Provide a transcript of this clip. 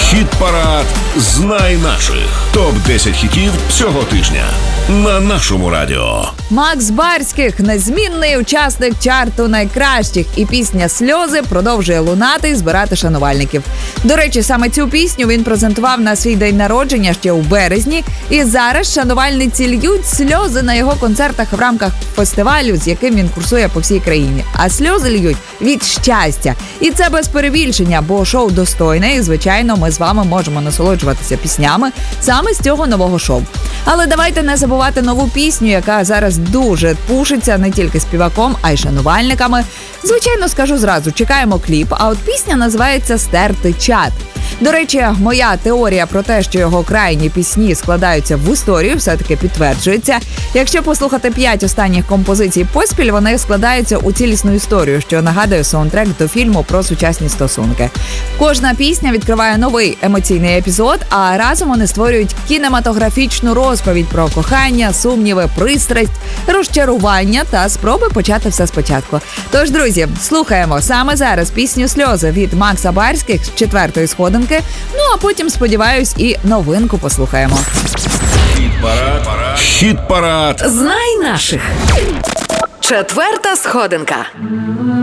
Хіт-парад «Знай наших». Топ-10 хітів цього тижня на нашому радіо. Макс Барських – незмінний учасник чарту найкращих, і пісня «Сльози» продовжує лунати і збирати шанувальників. До речі, саме цю пісню він презентував на свій день народження ще у березні, і зараз шанувальниці льють сльози на його концертах в рамках фестивалю, з яким він курсує по всій країні. А сльози льють від щастя. І це без перебільшення, бо шоу достойне, і, звичайно, ми з вами можемо насолоджуватися піснями саме з цього нового шоу. Але давайте не забувати нову пісню, яка зараз дуже пушиться не тільки співаком, а й шанувальниками. Звичайно, скажу зразу, чекаємо кліп, а от пісня називається «Стерти чат». До речі, моя теорія про те, що його крайні пісні складаються в історію, все-таки підтверджується. Якщо послухати 5 останніх композицій поспіль, вони складаються у цілісну історію, що нагадує саундтрек до фільму про сучасні стосунки. Кожна пісня відкриває новий емоційний епізод, а разом вони створюють кінематографічну розповідь про кохання, сумніви, пристрасть, розчарування та спроби почати все спочатку. Тож, друзі, слухаємо саме зараз пісню «Сльози» від Макса Барських з 4-ї сходинки. Ну, а потім, сподіваюсь, і новинку послухаємо. Хіт-парад. Знай наших. 4-та сходинка.